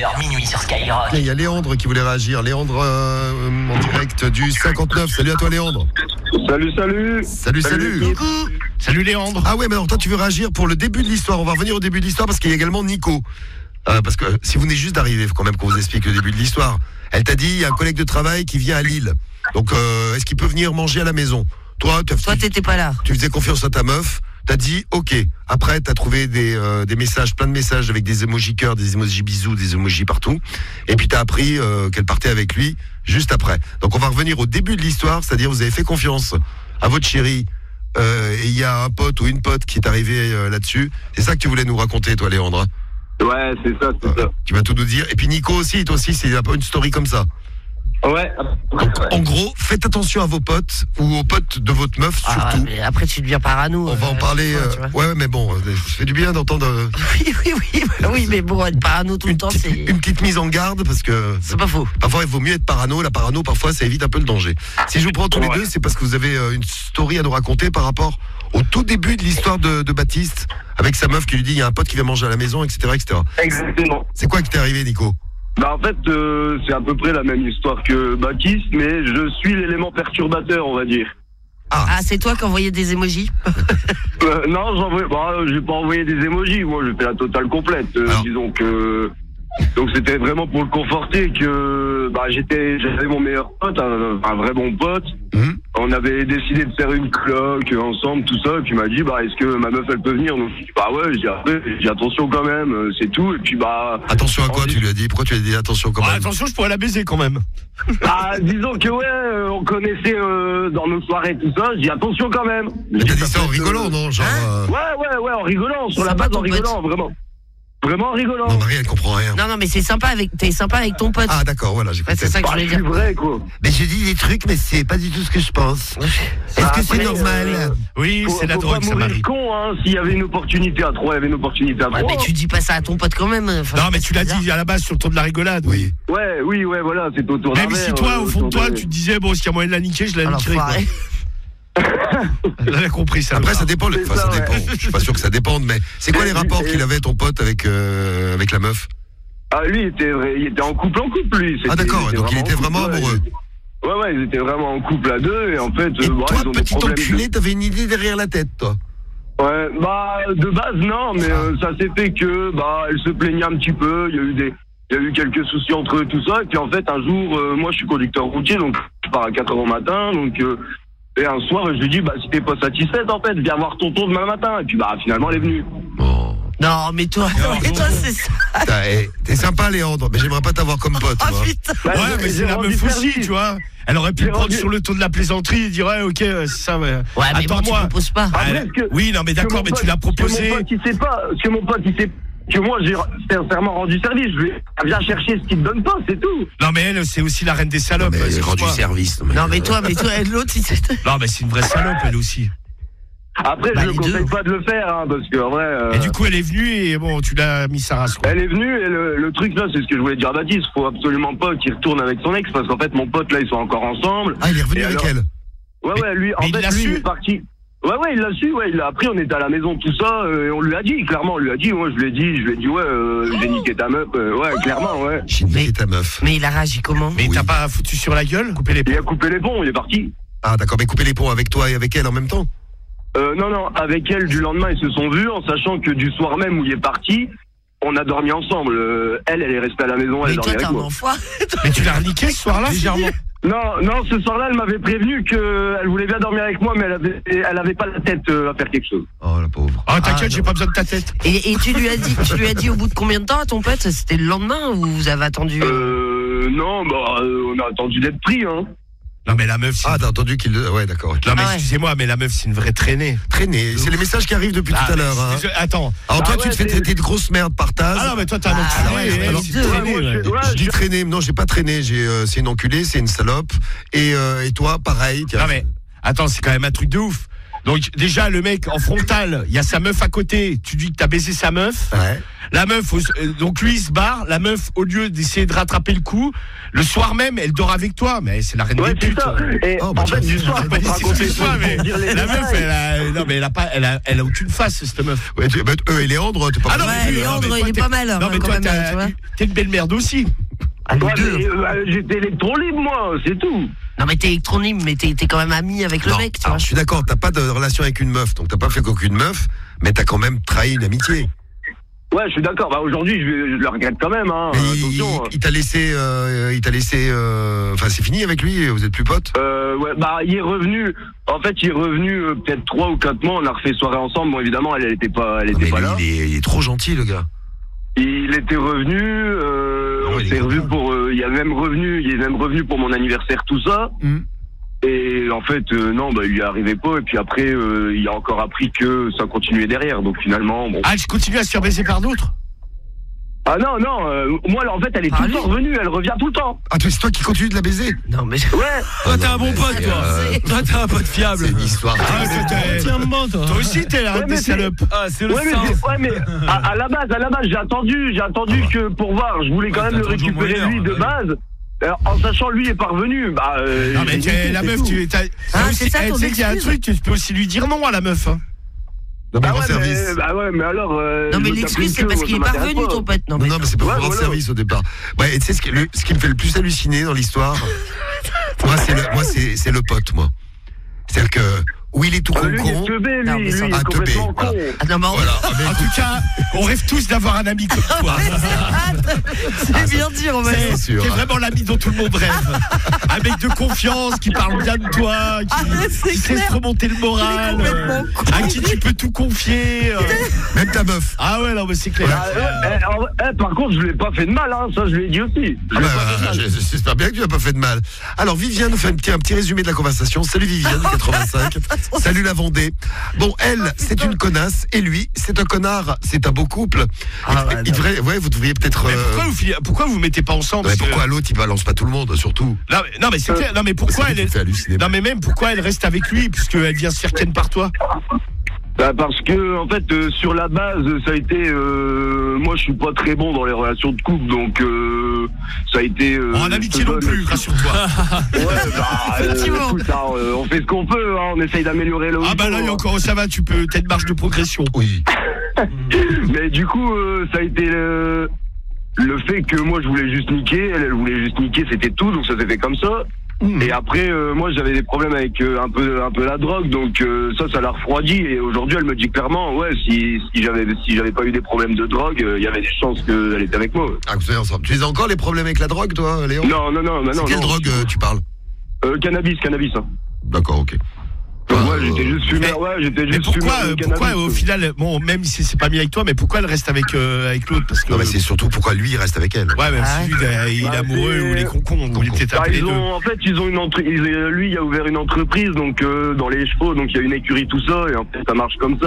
21h minuit sur Skyrock. Il y a Léandre qui voulait réagir. Léandre en direct du 59. Salut à toi Léandre. Salut. Coucou. Salut Léandre. Ah ouais, mais alors toi tu veux réagir pour le début de l'histoire. On va revenir au début de l'histoire parce qu'il y a également Nico. Parce que si vous venez juste d'arriver, il faut quand même qu'on vous explique le début de l'histoire. Elle t'a dit, il y a un collègue de travail qui vient à Lille. Donc est-ce qu'il peut venir manger à la maison? Toi t'étais pas là. Tu faisais confiance à ta meuf. T'as dit ok. Après t'as trouvé des messages, plein de messages avec des emojis cœur, des emojis bisous, des emojis partout. Et puis t'as appris qu'elle partait avec lui juste après. Donc on va revenir au début de l'histoire, c'est-à-dire vous avez fait confiance à votre chérie. Et il y a un pote ou une pote qui est arrivé là-dessus. C'est ça que tu voulais nous raconter, toi, Léandre? Ouais, c'est ça. Tu vas tout nous dire. Et puis Nico aussi, toi aussi, c'est un peu une story comme ça. Ouais. Donc, en gros, faites attention à vos potes ou aux potes de votre meuf surtout. Mais après tu deviens parano. On va en parler. Ouais, mais bon, ça fait du bien d'entendre. Oui, mais bon, être parano tout le temps, c'est une petite mise en garde parce que c'est pas faux. Parfois, il vaut mieux être parano. La parano, parfois, ça évite un peu le danger. Si je vous prends tous les deux, c'est parce que vous avez une story à nous raconter par rapport au tout début de l'histoire de Baptiste avec sa meuf qui lui dit il y a un pote qui vient manger à la maison, etc., etc. Exactement. C'est quoi qui t'est arrivé, Nico? En fait, c'est à peu près la même histoire que Baptiste, mais je suis l'élément perturbateur, on va dire. Ah, c'est toi qui envoyais des emojis? Non, j'ai pas envoyé des emojis, moi j'ai fait la totale complète. Disons que donc c'était vraiment pour le conforter que j'avais mon meilleur pote, un vrai bon pote. On avait décidé de faire une cloque ensemble, tout ça, et puis il m'a dit est-ce que ma meuf elle peut venir? Donc je dis ouais, je dis attention quand même, c'est tout, et puis attention à quoi tu lui as dit? Pourquoi tu lui as dit attention quand même? Attention, je pourrais la baiser quand même. Disons que on connaissait dans nos soirées tout ça, je dis attention quand même. Mais t'as dit ça en rigolant, non? Genre Ouais, en rigolant, sur la base en rigolant, vraiment. Vraiment en rigolant. Non, Marie, elle comprend rien. Non, mais t'es sympa avec ton pote. Ah, d'accord, voilà, j'ai compris. C'est ça que je voulais dire. C'est vrai, quoi. Mais j'ai dit des trucs, mais c'est pas du tout ce que je pense. Est-ce que c'est normal? Oui, c'est la drogue, ça, Marie. Con, hein. S'il y avait une opportunité à 3, il y avait une opportunité à 3. Mais tu dis pas ça à ton pote quand même. Non, mais tu l'as dit à la base sur le ton de la rigolade. Oui. Ouais, voilà, c'est autour d'un verre. Même si toi, au fond de toi, tu te disais, bon, s'il y a moyen de la niquer, je la niquerai. Elle a compris ça. Après, ça dépend. Ça dépend. Je suis pas sûr que ça dépende, mais c'est quoi les rapports qu'il avait, ton pote, avec la meuf? Lui, il était en couple, lui. D'accord, donc il était vraiment amoureux. Ouais, ils étaient vraiment en couple à deux, et en fait. Et toi, petit enculé, t'avais une idée derrière la tête, toi? Ouais, de base, non, mais ça s'est fait que, elle se plaignait un petit peu, il y a eu quelques soucis entre eux, tout ça, et puis en fait, un jour, moi, je suis conducteur routier, donc je pars à 4h au matin, donc. Et un soir, je lui dis, si t'es pas satisfaite, en fait, viens voir tonton demain matin. Et puis, finalement, elle est venue. Oh. Non, mais toi, c'est ça. T'es sympa, Léandre, mais j'aimerais pas t'avoir comme pote. Oh putain. Ouais, mais c'est la meuf aussi, tu vois. Elle aurait pu prendre sur le ton de la plaisanterie et dire, ok, c'est ça, ouais. Ouais, mais moi, tu proposes pas. Oui, non, mais d'accord, mais tu l'as proposé. Que mon pote, il sait pas. Que moi, j'ai sincèrement rendu service. Je lui viens chercher ce qu'il te donne pas, c'est tout. Non, mais elle, c'est aussi la reine des salopes. Elle a rendu service. Non, mais toi, l'autre, Non, mais c'est une vraie salope, elle aussi. Après, je ne conseille pas de le faire, parce que en vrai. Et du coup, elle est venue et bon, tu l'as mis sa race, quoi. Elle est venue et le truc là, c'est ce que je voulais dire à Baptiste. Faut absolument pas qu'il retourne avec son ex, parce qu'en fait, mon pote là, ils sont encore ensemble. Ah, il est revenu avec elle. Ouais, lui, en fait, lui, il est parti. Ouais, il l'a su, il l'a appris, on était à la maison, tout ça, et on lui a dit, clairement, moi je lui ai dit, j'ai niqué ta meuf, clairement, ouais. J'ai niqué ta meuf. Mais il a réagi comment? Mais t'as pas foutu sur la gueule? Coupé les ponts? Il a coupé les ponts, il est parti. Ah, d'accord, mais couper les ponts avec toi et avec elle en même temps? Non, avec elle, du lendemain, ils se sont vus, en sachant que du soir même où il est parti, on a dormi ensemble. Elle est restée à la maison, elle dormait avec moi. Mais tu l'as reniqué ce soir-là, légèrement? Non, ce soir-là, elle m'avait prévenu qu'elle voulait bien dormir avec moi, mais elle avait pas la tête à faire quelque chose. Oh, la pauvre. Ah, t'inquiète, j'ai pas besoin de ta tête. Et tu lui as dit au bout de combien de temps à ton pote? C'était le lendemain ou vous avez attendu? Non, on a attendu d'être pris, hein. Non, mais la meuf, c'est... Ah, t'as entendu qu'il... Ouais, d'accord. Non, mais excusez-moi, mais la meuf, c'est une vraie trainée. Traînée. C'est les messages qui arrivent depuis tout à l'heure. Hein. Attends. Alors toi, tu te fais traiter de grosse merde par Taz. Ah non, mais toi, t'as un enculé. Je dis traîner. Non, j'ai pas traîné. C'est une enculée, c'est une salope. Et toi, pareil. Non, mais attends, c'est quand même un truc de ouf. Donc déjà le mec en frontal, il y a sa meuf à côté. Tu dis que t'as baisé sa meuf. Ouais. La meuf, donc lui il se barre. La meuf, au lieu d'essayer de rattraper le coup, le soir même, elle dort avec toi. Mais c'est la reine des putes. Ça. Et Oh, bah, en fait, du soir, je peux te raconter toi, mais pour dire les la meuf, détails. elle a aucune face cette meuf. Ouais, et Léandre, t'es pas Ah non, Ouais, mais Léandre, toi, il est pas mal. Non mais quand toi, même, tu vois. t'es une belle merde aussi. Ah, nous Ouais, deux. mais, j'étais électron libre, moi, c'est tout. Non, mais t'es électronique, mais t'es quand même ami avec le Non, mec, tu alors, vois. je suis d'accord, t'as pas de relation avec une meuf, donc t'as pas fait qu'aucune meuf, mais t'as quand même trahi une amitié. Ouais, je suis d'accord. Bah, aujourd'hui, je le regrette quand même, hein. Mais Attention. il t'a laissé, enfin c'est fini avec lui, vous êtes plus potes. Ouais, bah, il est revenu. En fait, il est revenu peut-être 3 ou 4 mois. On a refait soirée ensemble. Bon, évidemment, elle était pas Mais pas lui, là. il est trop gentil le gars. Il était revenu. On il est s'est revu content. pour. Il est même revenu pour mon anniversaire, tout ça. Et en fait, non, bah, il lui arrivait pas. Et puis après, il a encore appris que ça continuait derrière. Donc finalement, bon. Ah, je continue à se faire baiser par d'autres. Ah non, moi, en fait, elle est tout le temps revenue. Elle revient tout le temps. Ah, c'est toi qui continue de la baiser. Non, mais. Ouais. Toi, t'es un bon pote, toi. Toi, t'es un pote fiable. C'est une histoire. Tiens, maman, toi. Toi aussi, t'es la reine des mais salopes. Ah, c'est le Ouais, mais à la base, j'ai attendu que pour voir, je voulais quand même le récupérer lui de base. En sachant lui est parvenu, bah. Non mais la meuf, c'est ça ton tu sais qu'il y a un excuse. truc, tu peux aussi lui dire non à la meuf. Hein. Non, mais Bah rends ouais, service. mais alors. Non, mais l'excuse, c'est parce qu'il est pas revenu, ton pote. Non, Non, mais c'est pour Ouais, rendre voilà. service au départ. Ouais, et tu sais ce qui me fait le plus halluciner dans l'histoire, c'est le pote, moi. C'est-à-dire que où il est tout Lui, il est con. teubé, Non, lui, mais ça- il est Ah, teubé, complètement voilà. con. Ah, non, mais Voilà. Ah, mais En tout cas, on rêve tous d'avoir un ami comme toi. c'est bien dit, Romain. c'est sûr. C'est vraiment l'ami dont tout le monde rêve. Un mec de confiance qui parle bien de toi, c'est qui sait clair. se remonter le moral, Il est complètement con. à qui tu peux tout confier. Même ta meuf. Ah ouais, non mais c'est clair. Par contre, je lui ai pas fait de mal, hein, ça je lui ai dit aussi. Je Ah lui ai bah, pas fait de mal. j'espère bien que tu n'as pas fait de mal. Alors Viviane nous fait un petit résumé de la conversation. Salut Viviane, 85. Salut la Vendée. Bon, elle, c'est une connasse et lui, c'est un connard. C'est un beau couple. Ah ouais, Vous devriez peut-être. Mais pourquoi vous mettez pas ensemble? Mais Parce que- pourquoi l'autre il balance pas tout le monde, surtout. Non mais c'est clair. Non mais pourquoi C'est lui elle qui me fait halluciner. Non mais même pourquoi elle reste avec lui puisqu'elle vient se faire ken par toi? Bah, parce que en fait sur la base ça a été moi je suis pas très bon dans les relations de couple donc ça a été En amitié non plus, rassure-toi. ouais bah Effectivement. écoute, hein, on fait ce qu'on peut hein, on essaye d'améliorer le Ah bah là il y a encore ça va, tu peux t'as une marge de progression. Oui. mais du coup ça a été le fait que moi je voulais juste niquer, elle voulait juste niquer, c'était tout, donc ça s'est fait comme ça. Et après, moi j'avais des problèmes avec un peu la drogue, donc ça l'a refroidi. Et aujourd'hui, elle me dit clairement, ouais, si j'avais pas eu des problèmes de drogue, il y avait des chances qu'elle était avec moi. Ah, vous êtes ensemble. Tu as encore les problèmes avec la drogue, toi, Léon? Non, C'est quelle drogue tu parles? Cannabis. Hein. D'accord, ok. Moi, j'étais juste fumeur. Mais- Ouais, j'étais Mais juste pourquoi, fumeur de pourquoi cannabis. au final, bon, même si c'est pas mis avec toi, mais pourquoi elle reste avec l'autre? Parce que Non, mais c'est surtout pourquoi lui il reste avec elle. ouais, même Ah si lui il est Bah, amoureux c'est- ou les concons, on voulait peut-être Bah, appeler les deux. en fait, ils ont une entreprise. Lui, il a ouvert une entreprise, donc dans les chevaux, donc il y a une écurie, tout ça, et en fait, ça marche comme ça.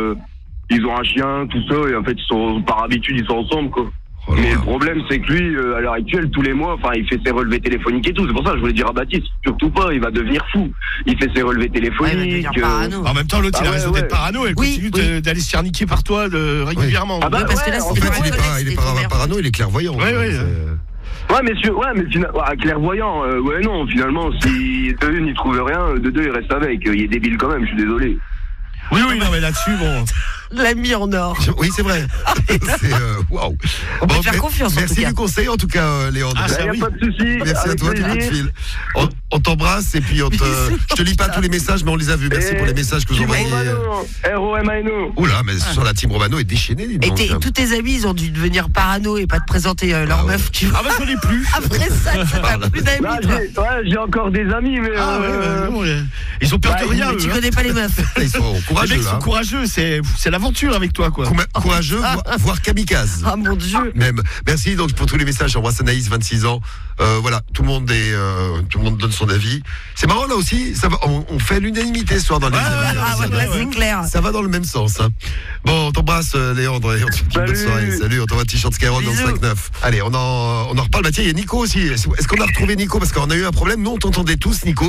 Ils ont un chien, tout ça, et en fait, par habitude, ils sont ensemble, quoi. Oh là Mais là. le problème, c'est que lui, à l'heure actuelle, tous les mois, enfin, il fait ses relevés téléphoniques et tout. C'est pour ça que je voulais dire à Baptiste, surtout pas, il va devenir fou. Il fait ses relevés Ouais, il va téléphoniques. devenir parano. En même temps, l'autre, Ah il a ouais, raison ouais. d'être parano, elle Oui, continue d'aller se faire niquer par toi régulièrement. Ah bah, Oui, parce que là, ouais, En c'est fait, pas il est vrai, pas c'était ton parano, il est clairvoyant. Ouais, ouais. C'est- Ouais, mais finalement, clairvoyant, ouais, non, finalement, si de une, il trouve rien, de deux, il reste avec. Il est débile quand même, je suis désolé. Oui, non, mais là-dessus, bon. L'ami en or. Oui, c'est vrai. C'est waouh. On peut faire confiance, en merci tout cas. du conseil, en tout cas, Léandre. Ah, Bah, ça, y a oui. pas de souci. Merci à avec toi, tu plaisir. coup de fil. On t'embrasse et puis je te lis pas tous les messages, mais on les a vus. Merci pour les messages que vous Team envoyez. Romano, R-O-M-A-N-O. Oula, mais sur la team Romano est déchaînée, dis Et donc. tous tes amis, ils ont dû devenir parano et pas te présenter leur Ah ouais. meuf, tu vois. Ah bah, j'en ai plus. Après ça, t'as plus d'amis, Là, toi. j'ai encore des amis, mais. Ah ouais, non, ils ont peur de rien, Mais eux. tu hein. connais pas les meufs. Ils sont Les courageux, mecs sont hein. courageux, c'est l'aventure avec toi, quoi. Courageux, voire kamikaze. Ah mon Dieu. Même. Merci donc pour tous les messages. J'embrasse Anaïs, 26 ans. Voilà, tout le monde donne son avis. C'est marrant là aussi. Ça va, on fait l'unanimité ce soir dans les avis. Ah ouais, là, c'est clair. Ça va dans le même sens. Hein. Bon, on t'embrasse, Léandre, et on te souhaite une bonne Salut. soirée. Salut, on t'envoie un t-shirt Skyrock dans le Bisous. 5-9. Allez, on en reparle. Bah tiens, il y a Nico aussi. Est-ce qu'on a retrouvé Nico? Parce qu'on a eu un problème. Nous, on t'entendait tous, Nico.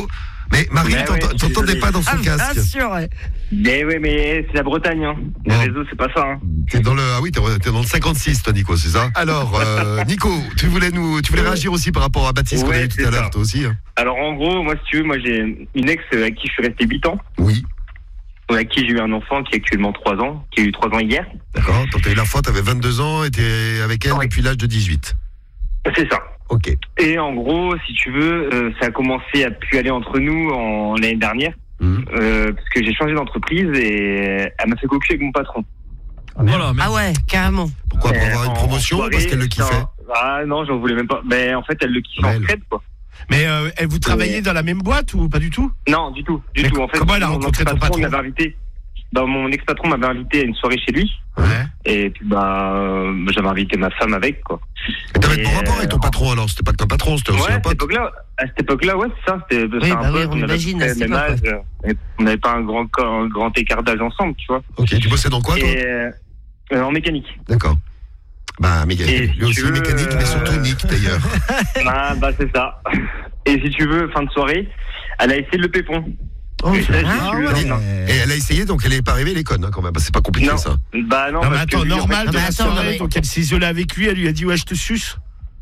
Mais Marie, t'entendais pas dans son casque. Bien sûr, ouais. Mais oui, mais c'est la Bretagne, hein. Les réseaux, c'est pas ça, hein. T'es dans le 56, toi, Nico, c'est ça? Alors, Nico, tu voulais réagir aussi par rapport à Baptiste qu'on a eu tout à l'heure, toi aussi, hein. Alors, en gros, moi, si tu veux, j'ai une ex avec qui je suis resté 8 ans. Oui. Avec qui j'ai eu un enfant qui a actuellement 3 ans, qui a eu 3 ans hier. D'accord. T'as eu la fois, t'avais 22 ans et t'es avec elle depuis l'âge de 18. C'est ça. Ok. Et en gros, si tu veux, ça a commencé à plus aller entre nous l'année dernière. Parce que j'ai changé d'entreprise et elle m'a fait cocu avec mon patron. Voilà, Ah ouais, carrément. Pourquoi? Pour avoir une promotion ou parce qu'elle le kiffait? Ah non, j'en voulais même pas. Mais en fait, elle le kiffait en crête, quoi. Mais vous travaillez dans la même boîte ou pas du tout? Non, du tout. En fait, comment elle a rencontré ton patron? Mon ex-patron m'avait invité à une soirée chez lui. Ouais. Et puis j'avais invité ma femme avec, quoi. Et t'avais de bon rapport avec ton patron alors? C'était pas que ton patron, c'était aussi un pote? À cette époque-là, ouais, c'est ça. C'était un oui, on imagine, à cette époque, on n'avait pas un grand écart d'âge ensemble, tu vois. Ok, tu bossais dans quoi, toi? En mécanique. D'accord. Bah, mécanique. Lui aussi veux, mécanique, mais surtout Nick, d'ailleurs. C'est ça. Et si tu veux, fin de soirée, elle a essayé de le pépon. Et elle a essayé, donc elle est pas arrivée, elle est conne, hein, quand même. C'est pas compliqué, non. ça. Bah non, mais attends, normal de la soirée, mais... donc elle s'est isolée avec lui, elle lui a dit ouais, je te suce.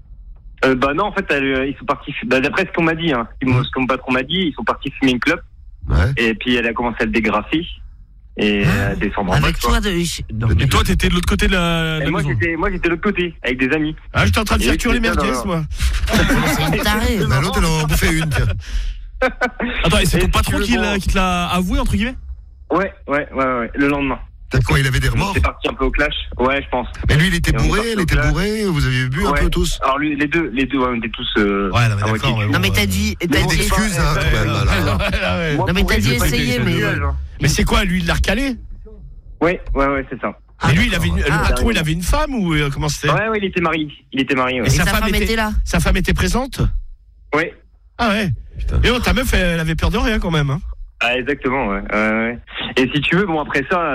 Bah non, en fait, ils sont partis. D'après ce qu'on m'a dit, hein, ce que mon patron m'a dit, ils sont partis fumer une clope. Ouais. Et puis elle a commencé à le dégrafer et à descendre en bas. Avec toi, et toi, t'étais de l'autre côté de la moi, maison. j'étais de l'autre côté, avec des amis. Ah, j'étais en train de faire cuire les merguez, moi. C'est taré. Bah, l'autre, elle en a bouffé une, tiens. Attends, et c'est ton patron qui te l'a avoué, entre guillemets? Ouais, le lendemain. T'as quoi, il avait des remords? C'est parti un peu au clash. Ouais, je pense. Mais lui, il était bourré, elle était bourrée, vous avez bu un peu tous? Alors lui, les deux, on était tous. Ouais, non, mais d'accord. Non, mais t'as dit. Excuse, hein, quand même. Non, mais t'as dit essayer, mais. Mais c'est quoi, lui, il l'a recalé? Ouais, c'est ça. Mais lui, le patron, il avait une femme ou comment c'était? Ouais, il était marié. Ouais. Et sa femme était là? Sa femme était présente? Ouais. Ah ouais. Putain. Et ta meuf, elle avait peur de rien quand même, hein? Ah, exactement, ouais. Et si tu veux, bon, après ça,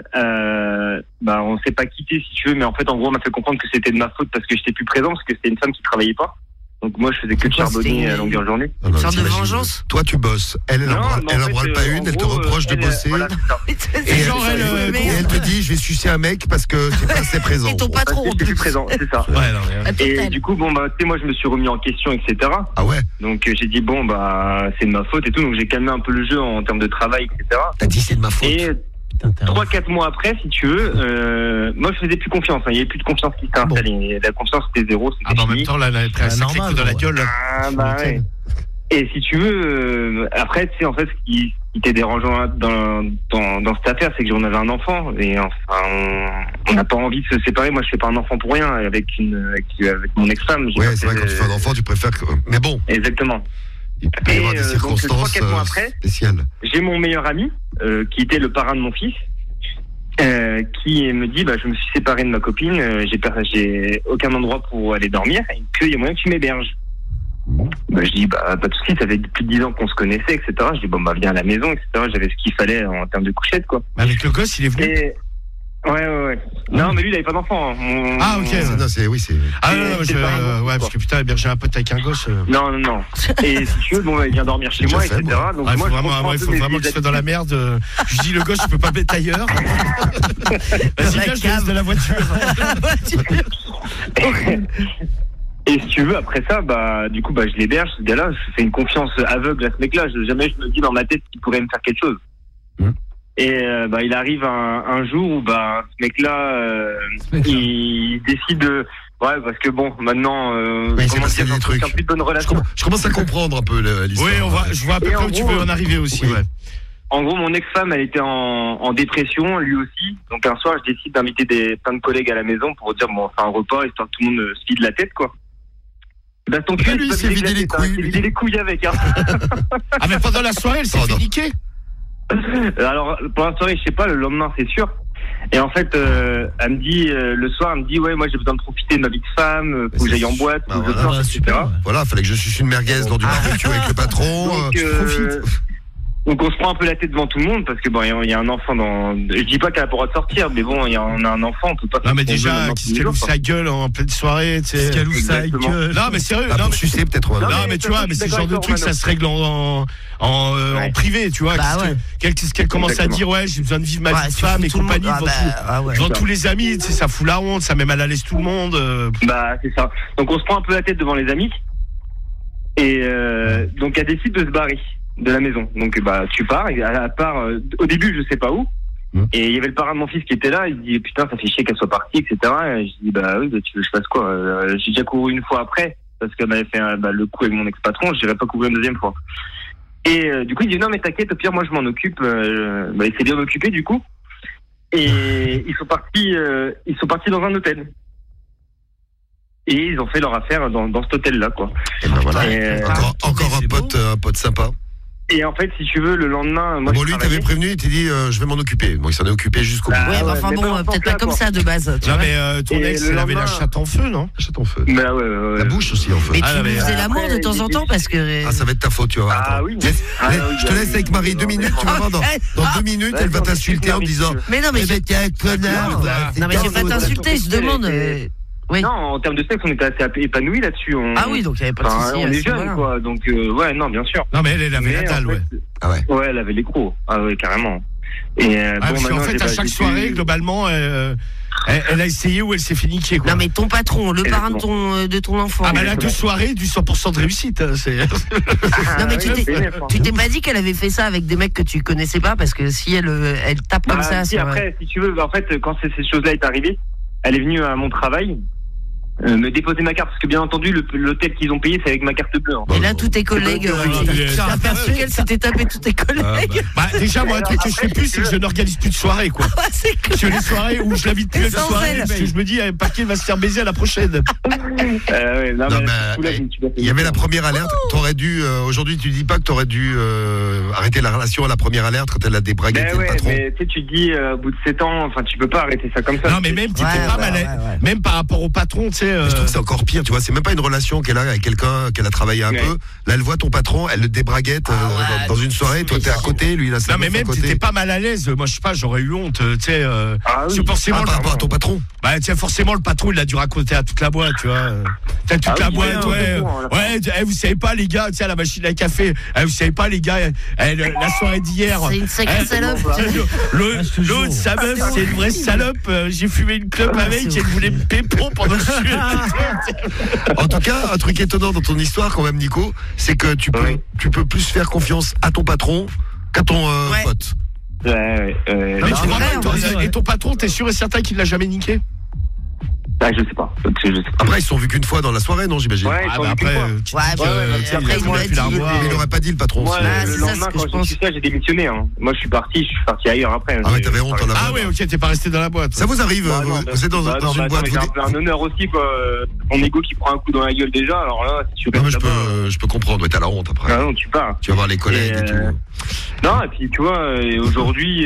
on s'est pas quitté, si tu veux, mais en fait, en gros, on m'a fait comprendre que c'était de ma faute parce que j'étais plus présent, parce que c'était une femme qui travaillait pas. Donc moi, je faisais que de charbonner à longueur de journée. Une sorte de vengeance? Toi, tu bosses. Elle en branle pas une, elle te reproche de bosser. Voilà, et elle te dit, je vais sucer un mec parce que tu pas assez présent. Et ton patron. J'étais plus présent, c'est ça. Ouais, non, et du coup, tu sais, moi, je me suis remis en question, etc. Ah ouais? Donc j'ai dit, c'est de ma faute et tout. Donc j'ai calmé un peu le jeu en termes de travail, etc. T'as dit, c'est de ma faute. Et 3-4 mois après, si tu veux, moi je faisais plus confiance, hein. Il n'y avait plus de confiance qui s'était installée. La confiance c'était zéro, c'était en même temps, là, elle a pris un sacré coup dans la gueule. Ouais. Et si tu veux, après, tu sais, en fait, ce qui était dérangeant dans cette affaire, c'est que j'en avais un enfant, et enfin, on n'a pas envie de se séparer. Moi, je fais pas un enfant pour rien avec mon ex-femme. Ouais, c'est vrai, quand tu fais un enfant, tu préfères que... Mais bon. Exactement. Il peut y avoir des circonstances 3-4 mois après, spéciales. J'ai mon meilleur ami, qui était le parrain de mon fils, qui me dit, je me suis séparé de ma copine, j'ai aucun endroit pour aller dormir, et qu'il y a moyen que tu m'héberges. Je dis, pas de soucis, ça fait plus de 10 ans qu'on se connaissait, etc. Je dis, viens à la maison, etc. J'avais ce qu'il fallait en termes de couchette, quoi. Avec le gosse, il est venu. Ouais. Non, mais lui, il avait pas d'enfant. Hein. Ah, ok. Non, c'est... Ah, non, parce que putain, héberger un pote avec un gosse. Non. Et si tu veux, il vient dormir chez moi, etc. Donc, il faut vraiment qu'il soit dans la merde. Je dis, le gosse, je peux pas mettre ailleurs. Vas-y, viens, je te laisse de la voiture. Et si tu veux, après ça, du coup, je l'héberge, ce gars-là, je fais une confiance aveugle à ce mec-là. Jamais je me dis dans ma tête qu'il pourrait me faire quelque chose. Et il arrive un jour où ce mec-là, il décide de... Ouais, parce que maintenant, comment dire, des trucs. Plus de bonne relation. Je commence à comprendre un peu l'histoire. Oui, je vois à peu près où tu veux en arriver aussi. Ouais. En gros, mon ex-femme, elle était en dépression, lui aussi. Donc un soir, je décide d'inviter plein de collègues à la maison pour dire, on fait un repas, histoire que tout le monde se vide la tête, quoi. Ton cul, lui, il s'est vidé les couilles. Il s'est vidé les couilles avec, hein. Ah, mais pendant la soirée, elle s'est fait niquer. Alors, pour la soirée, je sais pas, le lendemain, c'est sûr. Et en fait, elle me dit, le soir, elle me dit, ouais, moi, j'ai besoin de profiter de ma vie de femme, faut que j'aille en boîte, faut que je sorte, etc. Voilà, fallait que je suce une merguez dans du barbecue avec le patron. Donc, Donc on se prend un peu la tête devant tout le monde parce que bon, il y a un enfant dans. Je dis pas qu'elle a pas le droit de sortir, mais bon, on a un enfant, on peut pas. Non mais déjà, qu'est-ce qu'elle ouvre sa gueule en pleine soirée, tu sais. Qu'est-ce qu'elle ouvre sa gueule. Non mais sérieux, Ah, pour sucer peut-être. Non mais tu vois, mais c'est ce genre de truc, ça se règle en privé, tu vois. Qu'est-ce qu'elle commence à dire, ouais, j'ai besoin de vivre ma vie de femme et compagnie devant tous les amis, tu sais, ça fout la honte, ça met mal à l'aise tout le monde. Bah c'est ça. Donc on se prend un peu la tête devant les amis et donc elle décide de se barrer de la maison. Donc bah tu pars, elle part au début je sais pas où. Et il y avait le parrain de mon fils qui était là, il dit putain ça fait chier qu'elle soit partie, etc. Et je dis bah oui, bah, tu veux que je fasse quoi j'ai déjà couru une fois après parce qu'elle m'avait fait le coup avec mon ex-patron, je n'irai pas courir une deuxième fois. Et du coup il dit non mais t'inquiète, au pire moi je m'en occupe. Il s'est bien occupé du coup. Et ils sont partis dans un hôtel. Et ils ont fait leur affaire dans cet hôtel là quoi. Et ben voilà. Encore un pote sympa. Et en fait, si tu veux, le lendemain, moi. Bon, lui, t'avais prévenu, il t'a dit, je vais m'en occuper. Bon, il s'en est occupé jusqu'au bout. Ouais, enfin bon, peut-être pas comme ça de base. Non, mais ton ex, elle avait la chatte en feu, non? La chatte en feu. Bah ouais. La bouche aussi en feu. Mais tu lui faisais l'amour de temps en temps parce que. Ah, ça va être ta faute, tu vas voir. Ah oui. Je te laisse avec Marie 2 minutes, tu vas voir. Dans 2 minutes, elle va t'insulter en disant. Mais non, mais t'es un connard. Non, mais je vais pas t'insulter, je demande. Oui. Non, en termes de sexe, on était assez épanouis là-dessus. Ah oui, donc il n'y avait pas de souci. On est jeunes, quoi. Donc, ouais, non, bien sûr. Non, mais elle avait la dalle, ouais. Ah ouais. Ouais, elle avait les crocs. Ah ouais, carrément. Et parce qu'en fait, à chaque soirée, globalement, elle a essayé ou elle s'est fait niquer, quoi. Non, mais ton patron, le parrain de ton enfant. Ah, bah là, 2 soirées, du 100% de réussite. Non, mais tu t'es pas dit qu'elle avait fait ça avec des mecs que tu connaissais pas parce que si elle tape comme ça. Si, après, si tu veux, en fait, quand ces choses-là est arrivées, elle est venue à mon travail. Me déposer ma carte parce que bien entendu l'hôtel qu'ils ont payé c'est avec ma carte bleue. Et là tous tes collègues tu as aperçu qu'elle s'était tapé tous tes collègues. Bah déjà moi un truc que je fais plus c'est que je n'organise plus de soirée quoi. Je fais les soirées où je l'invite plus à une soirée parce que je me dis Paquet va se faire baiser à la prochaine. Il y avait la première alerte. T'aurais dû aujourd'hui tu dis pas que t'aurais dû arrêter la relation à la première alerte quand elle a débragué le patron. Mais tu sais tu dis au bout de 7 ans enfin tu peux pas arrêter ça comme ça. Non mais même t'étais pas mal même par rapport au patron tu sais. Je trouve que c'est encore pire, tu vois, c'est même pas une relation qu'elle a avec quelqu'un qu'elle a travaillé un peu. Là, elle voit ton patron, elle le débraguette dans une soirée, toi t'es à côté, lui il a sa non mais même t'étais pas mal à l'aise, moi je sais pas, j'aurais eu honte, tu sais. Forcément par rapport à ton patron. Bah tiens, forcément le patron il a dû raconter à toute la boîte, tu vois. Toute la boîte, vous savez pas les gars, tiens la machine à café, vous savez pas les gars, la soirée d'hier. C'est une sacrée salope. L'autre, sa meuf, c'est une vraie salope. J'ai fumé une clope avec, elle voulait me pépo pendant que je suis. En tout cas, un truc étonnant dans ton histoire quand même, Nico, c'est que tu peux plus faire confiance à ton patron qu'à ton pote. Et ton patron, t'es sûr et certain qu'il l'a jamais niqué? Je sais pas. Après, ils se sont vus qu'une fois dans la soirée, non, j'imagine. Ouais, après, il n'aurait pas dit le patron. Le lendemain, quand j'ai su ça, j'ai démissionné. Moi, je suis parti ailleurs après. Ah ouais, t'avais honte en la boîte. Ah ouais, ok, t'es pas resté dans la boîte. Ça vous arrive, vous êtes dans une boîte. C'est un peu un honneur aussi, quoi. Mon ego qui prend un coup dans la gueule déjà, alors là, si tu restes là-bas. Je peux comprendre, t'as la honte après. Ah non, tu pars. Tu vas voir les collègues et tout. Non, et puis tu vois, aujourd'hui.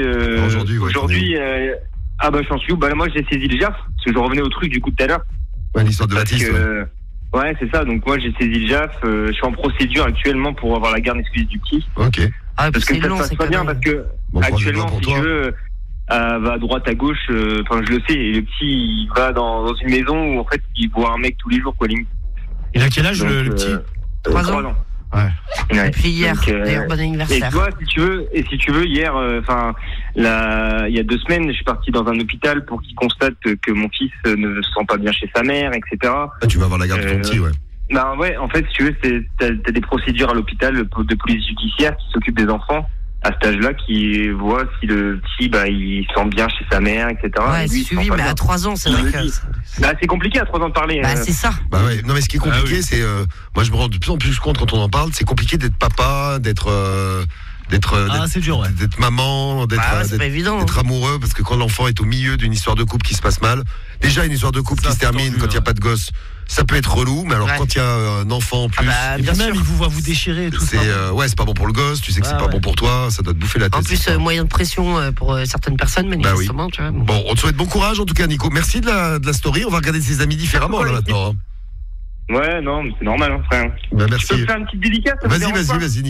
Ah bah j'en suis où? Bah moi j'ai saisi le JAF, parce que je revenais au truc du coup tout à l'heure. Ouais, l'histoire de Baptiste. Ouais, c'est ça, donc moi j'ai saisi le JAF, je suis en procédure actuellement pour avoir la garde exclusive du petit. Ok. Parce que ça se passe pas bien, parce que actuellement si tu veux, va à droite à gauche, enfin je le sais, et le petit il va dans une maison où en fait il voit un mec tous les jours quoi, limite. Il a quel âge le petit? 3 ans. Ouais. Et puis hier, d'ailleurs, bon anniversaire. Et toi, si tu veux, hier, il y a 2 semaines, je suis parti dans un hôpital pour qu'il constate que mon fils ne se sent pas bien chez sa mère, etc. Ah, tu vas avoir la garde de ton petit, ouais. Bah ouais, en fait, si tu veux, t'as des procédures à l'hôpital de police judiciaire qui s'occupent des enfants à cet âge-là, qui voit si le petit, il se sent bien chez sa mère, etc. Ouais, c'est suivi, mais à 3 ans, c'est vrai que... c'est compliqué à 3 ans de parler. C'est ça. Bah ouais, non mais ce qui est compliqué, c'est... moi je me rends de plus en plus compte quand on en parle, c'est compliqué d'être papa, c'est dur, ouais. d'être maman, d'être amoureux, parce que quand l'enfant est au milieu d'une histoire de couple qui se passe mal, déjà une histoire de couple qui se termine quand il n'y a pas de gosse, ça peut être relou, mais alors quand il y a un enfant en plus, et puis même il vous voit vous déchirer et tout. C'est c'est pas bon pour le gosse, tu sais que c'est pas bon pour toi, ça doit te bouffer la tête. En plus moyen de pression pour certaines personnes manifestement, tu vois. Bon, on te souhaite bon courage en tout cas, Nico. Merci de la story, on va regarder ses amis différemment là maintenant. Ouais, non, mais c'est normal, frère. Bah, merci. Tu peux me faire une petite dédicace? Vas-y, Nico.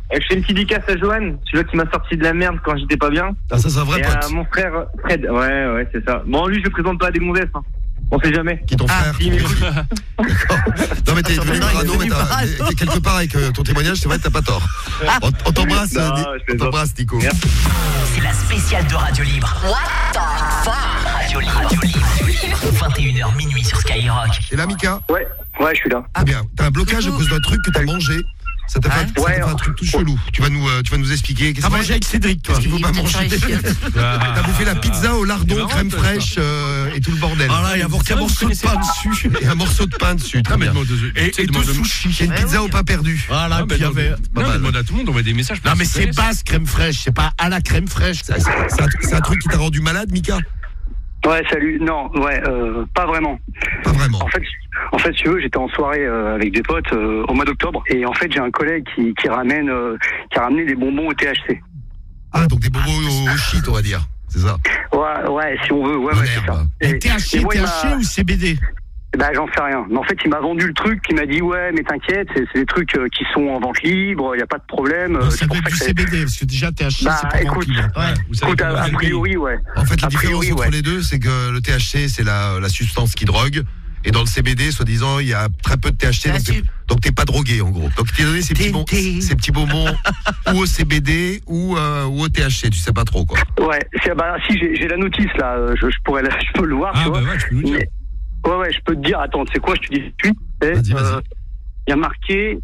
je fais une petite dédicace à Johan, celui qui m'a sorti de la merde quand j'étais pas bien. Ah, ça, c'est un vrai pote. Mon frère Fred. Ouais, c'est ça. Bon, lui, je le présente pas à des gonzesses. Hein. On sait jamais. Qui est ton frère? D'accord. Non, mais t'es devenu parano, mais quelque part avec ton témoignage, c'est vrai que t'as pas tort. On t'embrasse, Nico. C'est la spéciale de Radio Libre. What the fuck? Radio Libre. 21h minuit sur Skyrock. Et là, Mika? Ouais, je suis là. Ah bien, t'as un blocage à cause d'un truc que t'as mangé. Ça t'a fait un truc tout chelou. Tu vas nous expliquer. T'as mangé avec Cédric, toi. Qu'est-ce qu'il faut pas manger? T'as bouffé la pizza au lardon, crème fraîche et tout le bordel. Ah là, il y a un morceau de pain dessus. Et un morceau de pain dessus. Très bien. Et deux sushis. Et une pizza au pain perdu. Voilà, puis il y avait. Non, demande à tout le monde, on met des messages. Non, mais c'est basse crème fraîche, c'est pas à la crème fraîche. C'est un truc qui t'a rendu malade, Mika? Ouais, salut. Non, pas vraiment. Pas vraiment. En fait, si tu veux, j'étais en soirée avec des potes au mois d'octobre, et en fait, j'ai un collègue qui a ramené des bonbons au THC. Ah, donc des bonbons au shit, on va dire. C'est ça? Ouais, si on veut, ouais, c'est ça. Et THC ou CBD? Bah, j'en sais rien. Mais en fait, il m'a vendu le truc, il m'a dit ouais, mais t'inquiète, c'est des trucs qui sont en vente libre, il y a pas de problème. Non, ça peut être du CBD, parce que déjà THC, c'est pas écoute, a priori, ouais. En fait, la différence entre les deux, c'est que le THC, c'est la substance qui drogue. Et dans le CBD, soi-disant, il y a très peu de THC, donc t'es pas drogué, en gros. Donc t'es donné ces petits bonbons ou au CBD ou au THC, tu sais pas trop, quoi. Ouais, si j'ai la notice, là, je peux le voir, tu vois. Ouais, tu peux nous dire. Ouais, je peux te dire, attends, tu sais quoi, je te dis tout de suite. Vas-y. Il y a marqué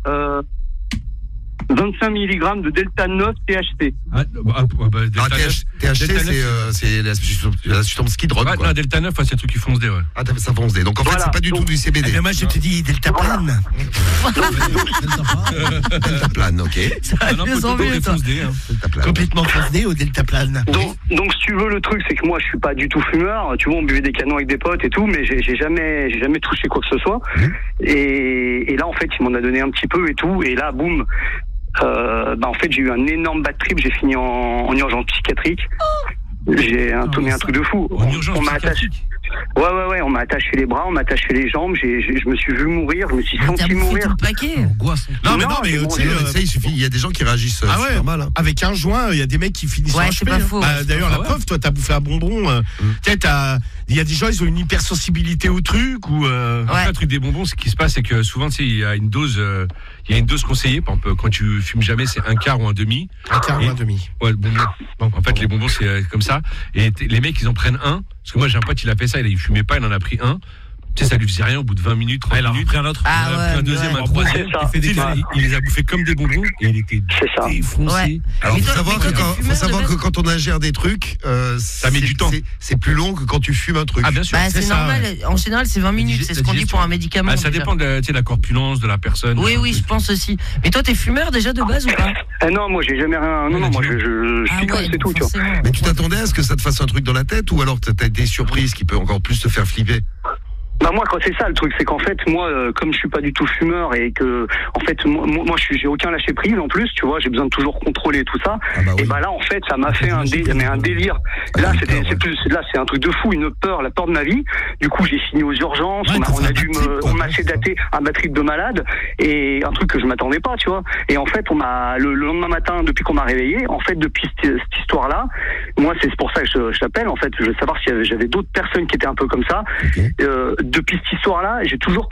25 mg de Delta 9 THC. THC, c'est la substance qui drogue, quoi. Delta 9, c'est le truc qui fonce des, ouais. Ah, ça fonce des. Donc en fait, c'est pas du tout du CBD. Mais moi, je te dis Delta Plane. Delta Plane, ok. Complètement fonce des au Delta Plane. Donc, si tu veux, le truc, c'est que moi, je suis pas du tout fumeur. Tu vois, on buvait des canons avec des potes et tout, mais j'ai jamais touché quoi que ce soit. Et là, en fait, il m'en a donné un petit peu et tout. Et là, boum. En fait, j'ai eu un énorme bad trip. J'ai fini en urgence psychiatrique. J'ai un truc de fou. On m'a attaché. Ouais, on m'a attaché les bras, on m'a attaché les jambes. Je me suis vu mourir, je me suis senti mourir. Tout le paquet. Non, mais il suffit. Il y a des gens qui réagissent super mal. Avec un joint, il y a des mecs qui finissent en HP. D'ailleurs, la preuve, toi, t'as bouffé un bonbon. Il y a des gens, ils ont une hypersensibilité au truc ou. Le truc des bonbons, ce qui se passe, c'est que souvent, il y a une dose. Il y a une dose conseillée. Par exemple, quand tu fumes jamais, c'est un quart ou un demi. Un quart ou un demi. Ouais, le bonbon. En fait, les bonbons, c'est comme ça. Et les mecs, ils en prennent un. Parce que moi, j'ai un pote, il a fait ça. Il fumait pas, il en a pris un. Tu sais, ça lui faisait rien au bout de 20 minutes, 30 minutes. Il a pris un autre. Il a pris un deuxième, un troisième. Il les a bouffés comme des bonbons et il était défoncé. Alors, faut savoir que quand on ingère des trucs, ça met du temps. C'est plus long que quand tu fumes un truc. Ah, bien sûr. C'est normal. En général, c'est 20 minutes. C'est ce qu'on dit pour un médicament. Ça dépend de la corpulence de la personne. Oui, je pense aussi. Mais toi, t'es fumeur déjà de base ou pas? Non, moi, j'ai jamais rien. Non, moi, je suis comme c'est tout, tu vois. Mais tu t'attendais à ce que ça te fasse un truc dans la tête ou alors t'as été surpris, ce qui peut encore plus te faire flipper? Moi, quand c'est ça le truc, c'est qu'en fait, moi, comme je suis pas du tout fumeur et que, en fait, moi, j'ai aucun lâcher prise en plus, tu vois, j'ai besoin de toujours contrôler tout ça. Et là, en fait, ça m'a fait un délire. Là, c'est un truc de fou, la peur de ma vie. Du coup, j'ai fini aux urgences, on m'a sédaté un bad trip de malade et un truc que je m'attendais pas, tu vois. Et en fait, le lendemain matin, depuis qu'on m'a réveillé, en fait, depuis cette histoire-là, moi, c'est pour ça que je t'appelle, en fait, je veux savoir si j'avais d'autres personnes qui étaient un peu comme ça. Depuis cette histoire-là, j'ai toujours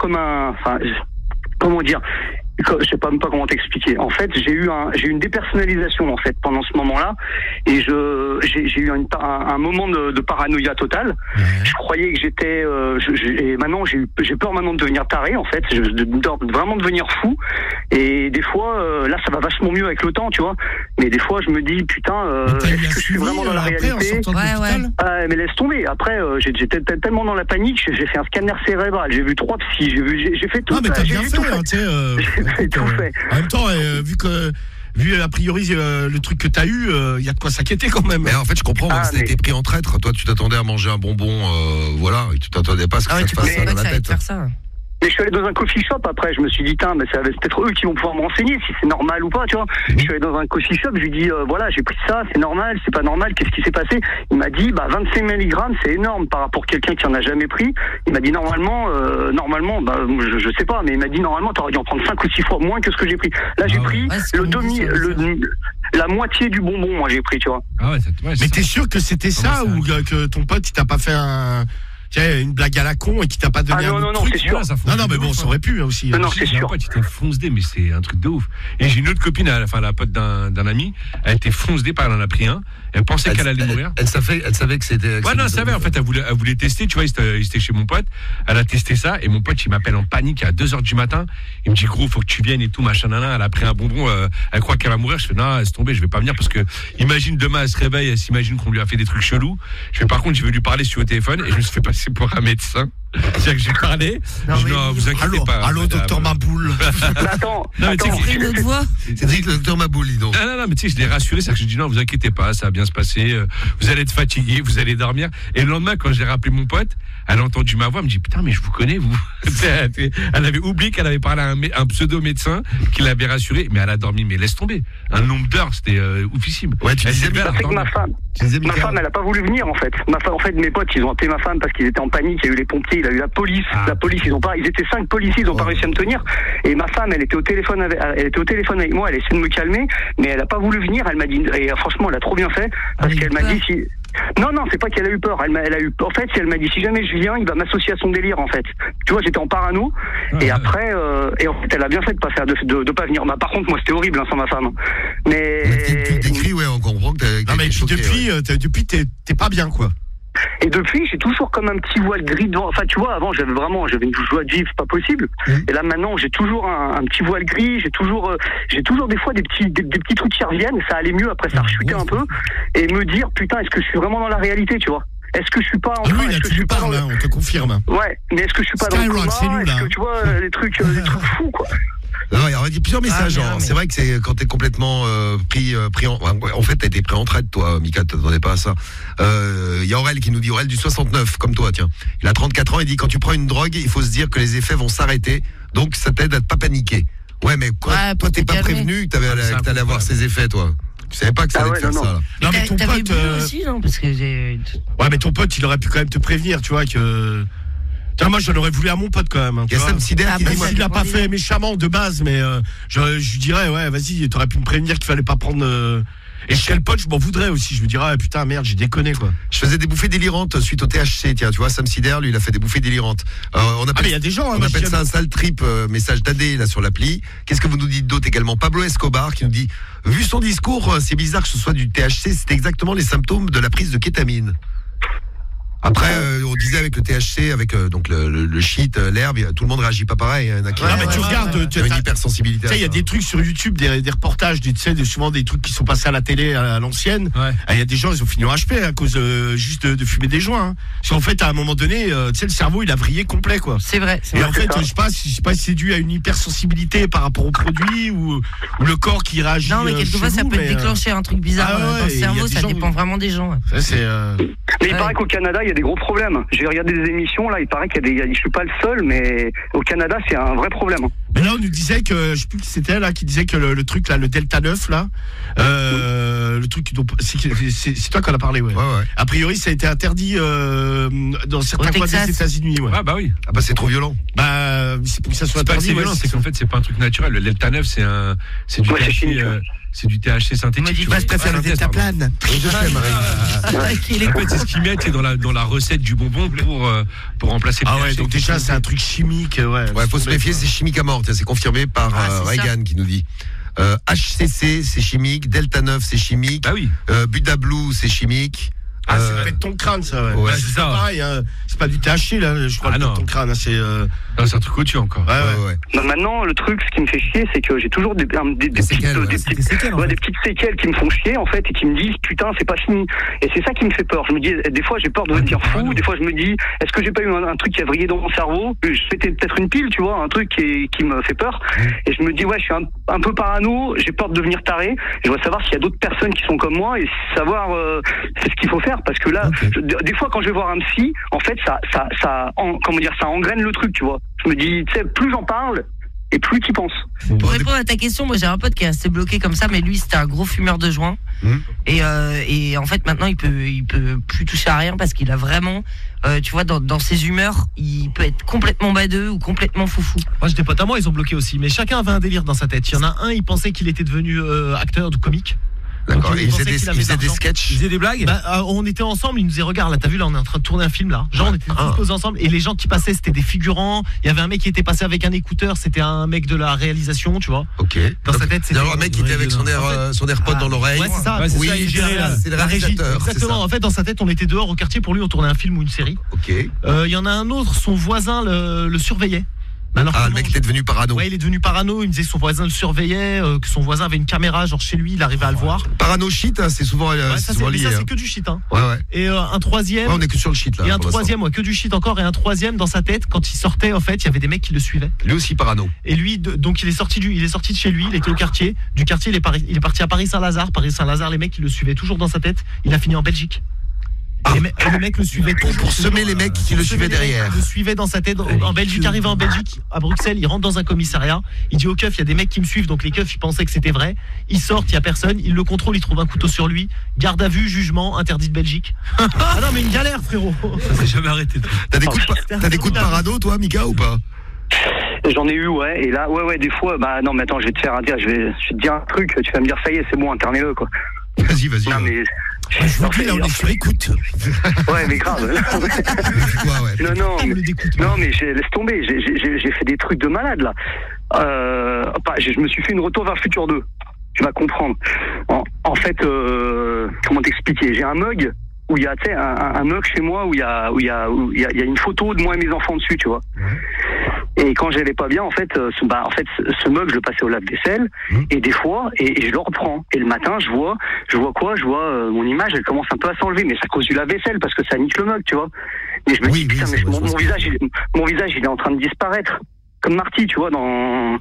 comment dire, je sais pas même pas comment t'expliquer. En fait, j'ai eu une dépersonnalisation en fait pendant ce moment-là, et j'ai eu un moment de paranoïa totale. Je croyais que j'étais, et maintenant j'ai peur maintenant de devenir taré en fait, de vraiment devenir fou. Et des fois, là, ça va vachement mieux avec le temps, tu vois. Mais des fois, je me dis putain, est-ce que je suis vraiment dans la réalité? Mais laisse tomber. Après, j'étais tellement dans la panique, j'ai fait un scanner cérébral, j'ai vu 3 psys, j'ai fait tout. Ah, mais t'as bien fait, tout fait. En même temps, vu a priori le truc que t'as eu, il y a de quoi s'inquiéter quand même. Mais en fait, je comprends, ça a été pris en traître. Toi, tu t'attendais à manger un bonbon, voilà, et tu t'attendais pas à ce que ça te fasse ça dans la tête. Mais je suis allé dans un coffee shop après, je me suis dit, mais c'est peut-être eux qui vont pouvoir me renseigner si c'est normal ou pas, tu vois. Je suis allé dans un coffee shop, je lui dis, voilà, j'ai pris ça, c'est normal, c'est pas normal, qu'est-ce qui s'est passé? Il m'a dit, 25 mg, c'est énorme par rapport à quelqu'un qui en a jamais pris. Il m'a dit, normalement, je sais pas, mais il m'a dit, normalement, t'aurais dû en prendre 5 ou 6 fois moins que ce que j'ai pris. Là, j'ai pris la moitié du bonbon, moi, j'ai pris, tu vois. Ah ouais, mais t'es sûr que c'était ça ou que ton pote, il t'a pas fait une blague à la con et qui t'a pas donné non, c'est sûr. Non, mais bon, ça aurait pu aussi. Non, c'est sûr. Tu t'es foncedé, mais c'est un truc de ouf. Et j'ai une autre copine, la pote d'un ami, elle était foncedée par elle en a pris un. Elle pensait qu'elle allait mourir. Elle savait que c'était. Ouais, non, elle savait. En fait, elle voulait tester. Tu vois, il était chez mon pote. Elle a testé ça. Et mon pote, il m'appelle en panique à 2h du matin. Il me dit, gros, faut que tu viennes et tout, machin, nana. Elle a pris un bonbon. Elle croit qu'elle va mourir. Je fais, non, laisse tomber, je vais pas venir parce que, imagine demain, elle se réveille, elle s'imagine qu'on lui a fait des trucs chelous. Je fais, par contre, je vais lui parler sur le téléphone et je me suis fait passer pour un médecin. C'est-à-dire que j'ai parlé. Non, vous inquiétez pas. Allô, docteur Maboul. Attends. Une autre voix. C'est dit que le docteur Maboul, dis donc. Non, mais tu sais, je l'ai rassuré. C'est-à-dire que je dis, non, vous inquiétez pas, ça va bien se passer. Vous allez être fatigué, vous allez dormir. Et le lendemain, quand j'ai rappelé mon pote, elle a entendu ma voix, elle me dit, putain, mais je vous connais, vous. Elle avait oublié qu'elle avait parlé à un pseudo-médecin qui l'avait rassuré, mais elle a dormi, mais laisse tomber. Un nombre d'heures, c'était oufissime. Ouais, tu disais bien. Ma femme, elle a pas voulu venir, en fait. En fait, mes potes, ils ont appelé ma femme parce qu'ils étaient en panique. Il y a eu les pompiers, il y a eu la police. La police, ils étaient 5 policiers, ils ont pas réussi à me tenir. Et ma femme, elle était au téléphone avec moi, elle essayait de me calmer, mais elle a pas voulu venir. Elle m'a dit, et franchement, elle a trop bien fait, parce qu'elle m'a dit non, c'est pas qu'elle a eu peur. Elle m'a dit, si jamais je viens, il va m'associer à son délire, en fait. Tu vois, j'étais en parano, et après, et en fait, elle a bien fait de pas venir. Par contre, moi, c'était horrible, sans ma femme. Mais. Tu décris, ouais, on comprend que t'as. Non, mais depuis, t'es pas bien, quoi. Et depuis, j'ai toujours comme un petit voile gris devant. Enfin, tu vois, avant, j'avais une joie de vivre, pas possible. Et là, maintenant, j'ai toujours un petit voile gris. J'ai toujours des fois des petits trucs qui reviennent. Ça allait mieux. Après, ça rechutait un peu. Et me dire, putain, est-ce que je suis vraiment dans la réalité, tu vois? Est-ce que je suis pas en train, est-ce que je suis pas dans on te confirme. Ouais, mais est-ce que je suis pas dans le coma? Est-ce que tu vois les trucs fous, quoi? Non, il y aurait plusieurs messages. C'est vrai que c'est quand t'es complètement pris en fait, t'as été pris en traite, toi, Mika, t'attendais pas à ça. Il y a Aurel qui nous dit, Aurel du 69, comme toi, tiens. Il a 34 ans, il dit, quand tu prends une drogue, il faut se dire que les effets vont s'arrêter, donc ça t'aide à ne pas paniquer. Ouais, mais quoi, toi, t'es pas prévenu que t'allais avoir ces effets, toi. Tu savais pas que ça allait te faire ça, là. Non, mais ton pote aussi, non, parce que ouais, mais ton pote, il aurait pu quand même te prévenir, tu vois, que. Moi, j'en aurais voulu à mon pote quand même. Hein, il y a Sam Sider qui dit, il l'a pas fait méchamment de base, mais je dirais, ouais, vas-y, t'aurais pu me prévenir qu'il fallait pas prendre. Et quel pote, je m'en voudrais aussi. Je me dirais, putain, merde, j'ai déconné, quoi. Je faisais des bouffées délirantes suite au THC, tiens, tu vois, Sam Sider, lui, il a fait des bouffées délirantes. Mais il y a des gens, on appelle ça un sale trip, message d'AD, là, sur l'appli. Qu'est-ce que vous nous dites d'autre également? Pablo Escobar qui nous dit, vu son discours, c'est bizarre que ce soit du THC, c'est exactement les symptômes de la prise de kétamine. Après, on disait avec le THC, avec donc le shit, l'herbe, tout le monde réagit pas pareil. Non, mais tu regardes, tu as une hypersensibilité. Tu sais, il y a des trucs sur YouTube, des reportages, tu sais, souvent des trucs qui sont passés à la télé à l'ancienne. Il y a des gens, ils ont fini en HP à cause juste de fumer des joints. Hein. Parce qu'en fait, à un moment donné, tu sais, le cerveau, il a vrillé complet, quoi. C'est vrai. Et en fait, je sais pas si c'est dû à une hypersensibilité par rapport au produit ou le corps qui réagit. Non, mais quelquefois, ça peut déclencher un truc bizarre dans le cerveau, ça dépend vraiment des gens. Mais il paraît qu'au Canada, il y a des gros problèmes. J'ai regardé des émissions, là, il paraît qu'il y a je suis pas le seul, mais au Canada, c'est un vrai problème. Mais là, on nous disait que, je sais plus qui c'était, là, qui disait que le truc, là, le Delta 9, là, le truc, c'est toi qui en as parlé, ouais. A priori, ça a été interdit dans certains coins des États-Unis, ouais. Ah, bah oui. Ah, bah, c'est trop violent. Bah, c'est pour que ça soit interdit. C'est violent, c'est qu'en fait, c'est pas un truc naturel. Le Delta 9, c'est du THC. C'est du THC synthétique. Je préfère le Delta plane. C'est ce qu'ils mettent dans la recette du bonbon pour remplacer le THC. Ah ouais, donc déjà c'est un truc chimique. Ouais, faut se méfier, c'est chimique à mort. C'est confirmé par Reagan qui nous dit. HCC c'est chimique, Delta 9 c'est chimique. Ah oui. Buda Blue c'est chimique. Ah, c'est fait de ton crâne, ça, ouais. C'est ça. Pareil, hein. C'est pas du THC, là, je crois, de ton crâne, hein, c'est. Non, c'est un truc au-dessus encore. Ouais. Non, maintenant, le truc, ce qui me fait chier, c'est que j'ai toujours des petites séquelles qui me font chier, en fait, et qui me disent, putain, c'est pas fini. Et c'est ça qui me fait peur. Je me dis, des fois, j'ai peur de devenir fou, des fois, je me dis, est-ce que j'ai pas eu un truc qui a vrillé dans mon cerveau? C'était peut-être une pile, tu vois, un truc qui me fait peur. Et je me dis, ouais, je suis un peu parano, j'ai peur de devenir taré. Je dois savoir s'il y a d'autres personnes qui sont comme moi et savoir, c'est ce qu'il faut faire. faire parce que là, des fois quand je vais voir un psy, en fait, ça engraine le truc, tu vois. Je me dis, tu sais, plus j'en parle. Et plus tu penses. Pour répondre à ta question, moi j'ai un pote qui est resté bloqué comme ça, mais lui c'était un gros fumeur de joint. Et en fait maintenant il peut plus toucher à rien parce qu'il a vraiment, tu vois, dans ses humeurs, il peut être complètement badeux ou complètement foufou. Moi j'ai des potes à moi, ils ont bloqué aussi, mais chacun avait un délire dans sa tête. Il y en a un, il pensait qu'il était devenu acteur de comique. D'accord, il faisait des sketchs. Il faisait des blagues. On était ensemble, il nous disait regarde là, t'as vu là on est en train de tourner un film là. Genre on était tous posés ensemble et les gens qui passaient c'était des figurants. Il y avait un mec qui était passé avec un écouteur, c'était un mec de la réalisation, tu vois. Ok. Dans sa tête c'était un mec qui était avec son AirPod dans l'oreille. Ouais, c'est ça. Oui, c'est la régie. Exactement. En fait dans sa tête on était dehors au quartier, pour lui on tournait un film ou une série. Ok. Il y en a un autre, son voisin le surveillait. Alors, le mec était devenu parano. Ouais, il est devenu parano. Il me disait que son voisin le surveillait, que son voisin avait une caméra, genre chez lui, il arrivait à le voir. Parano shit, hein, c'est souvent. Ça, c'est que du shit. Hein. Ouais. Et un troisième. Ouais, on est que sur le shit là. Et un troisième, que du shit encore. Et un troisième dans sa tête, quand il sortait, en fait, il y avait des mecs qui le suivaient. Lui aussi parano. Et lui, donc il est sorti de chez lui. Il était au quartier. Du quartier, il est parti à Paris-Saint-Lazare. Paris-Saint-Lazare, les mecs, ils le suivaient toujours dans sa tête. Il a fini en Belgique. Et le mec le suivait pour semer les mecs qui le suivaient derrière. Il le suivait dans sa tête en Belgique, arrivé en Belgique, à Bruxelles, il rentre dans un commissariat, il dit aux keufs, il y a des mecs qui me suivent, donc les keufs ils pensaient que c'était vrai. Ils sortent, il y a personne, ils le contrôlent, ils trouvent un couteau sur lui, garde à vue, jugement, interdit de Belgique. Ah non mais une galère frérot. Ça s'est jamais arrêté. T'as des coups de parano toi Mika ou pas? J'en ai eu, ouais, et là, des fois, non mais attends, je vais te dire un truc, tu vas me dire ça y est, c'est bon, internez-le quoi. Vas-y. Non mais je vous dis, là on est sur écoute. Ouais mais grave. Non mais laisse tomber, j'ai fait des trucs de malade là. Je me suis fait une retour vers le futur 2. Tu vas comprendre. En fait, comment t'expliquer, j'ai un mug où il y a un mug chez moi où il y a une photo de moi et mes enfants dessus, tu vois. Et quand j'allais pas bien, en fait, ce mug, je le passais au lave-vaisselle, et des fois, et je le reprends. Et le matin, je vois quoi? Je vois mon image, elle commence un peu à s'enlever, mais c'est à cause du lave-vaisselle, parce que ça nique le mug, tu vois. Et je me dis, putain, mais mon visage, il est en train de disparaître. Comme Marty, tu vois, Ouais.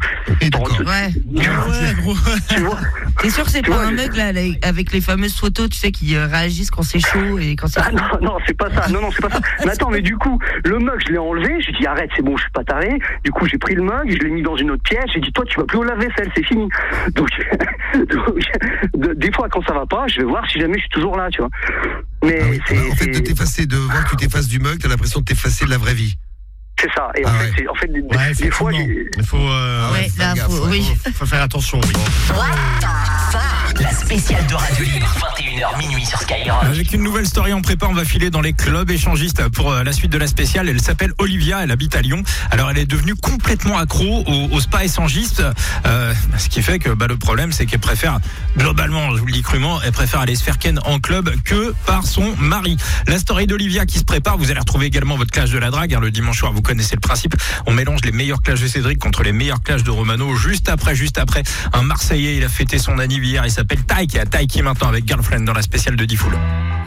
Gros. Tu vois. T'es sûr que c'est pas un mug là avec les fameuses photos, tu sais, qui réagissent quand c'est chaud et quand c'est chaud? Non, c'est pas ça. Non, c'est pas ça. Mais attends, mais du coup, le mug, je l'ai enlevé. J'ai dit arrête, c'est bon, je suis pas taré. Du coup, j'ai pris le mug, je l'ai mis dans une autre pièce. J'ai dit toi, tu vas plus au lave-vaisselle, c'est fini. Donc, des fois, quand ça va pas, je vais voir si jamais je suis toujours là, tu vois. Mais en fait, de voir que tu t'effaces du mug, t'as l'impression de t'effacer de la vraie vie. C'est ça. Et en fait, des fois, il faut, faut faire attention. Oui. La spéciale de Radio Libre, 21h minuit sur Skyrock. Avec une nouvelle story en prépa, on va filer dans les clubs échangistes pour la suite de la spéciale. Elle s'appelle Olivia, elle habite à Lyon. Alors elle est devenue complètement accro au spa échangiste, ce qui fait que le problème c'est qu'elle préfère, globalement, je vous le dis crûment, elle préfère aller se faire ken en club que par son mari. La story d'Olivia qui se prépare, vous allez retrouver également votre clash de la drague, le dimanche soir, vous connaissez le principe, on mélange les meilleurs clashs de Cédric contre les meilleurs clashs de Romano. Juste après, un Marseillais, il a fêté son anniversaire, il s'appelle Taïk, et à Taïk maintenant avec Girlfriend dans la spéciale de Diffoul.